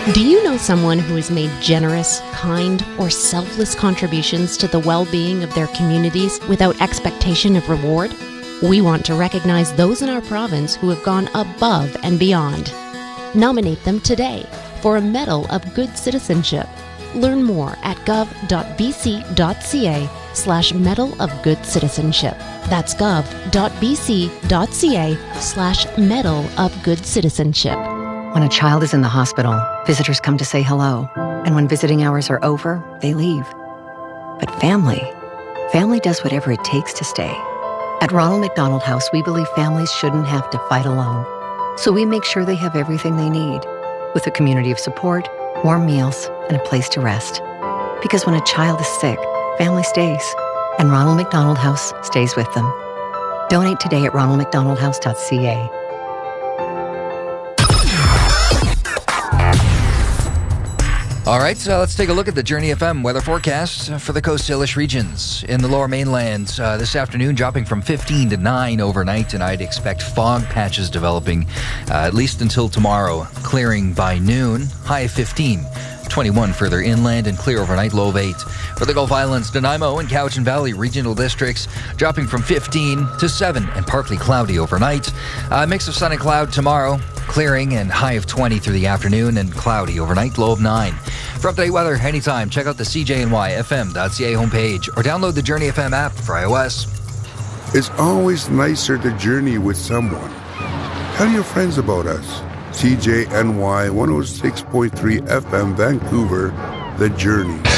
Do you know someone who has made generous, kind, or selfless contributions to the well-being of their communities without expectation of reward? We want to recognize those in our province who have gone above and beyond. Nominate them today for a Medal of Good Citizenship. Learn more at gov.bc.ca/Medal of Good Citizenship. That's gov.bc.ca/Medal of Good Citizenship. When a child is in the hospital, visitors come to say hello. And when visiting hours are over, they leave. But family does whatever it takes to stay. At Ronald McDonald House, we believe families shouldn't have to fight alone. So we make sure they have everything they need, with a community of support, warm meals, and a place to rest. Because when a child is sick, family stays. And Ronald McDonald House stays with them. Donate today at ronaldmcdonaldhouse.ca. All right, so let's take a look at the Journey FM weather forecast for the Coast Salish regions. In the Lower Mainland this afternoon, dropping from 15 to 9 overnight, and I'd expect fog patches developing at least until tomorrow, clearing by noon, high of 15. 21 further inland and clear overnight, low of 8. For the Gulf Islands, Nanaimo and Cowichan Valley regional districts dropping from 15 to 7 and partly cloudy overnight. A mix of sun and cloud tomorrow, clearing and high of 20 through the afternoon and cloudy overnight, low of 9. For up-to-date weather anytime, check out the CJNYFM.ca homepage or download the Journey FM app for iOS. It's always nicer to journey with someone. Tell your friends about us. CJNY 106.3 FM Vancouver, The Journey.